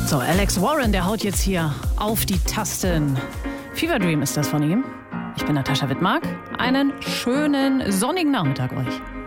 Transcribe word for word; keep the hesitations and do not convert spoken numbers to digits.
So, Alex Warren, der haut jetzt hier auf die Tasten. Fever Dream ist das von ihm. Ich bin Natascha Wittmark. Einen schönen sonnigen Nachmittag euch.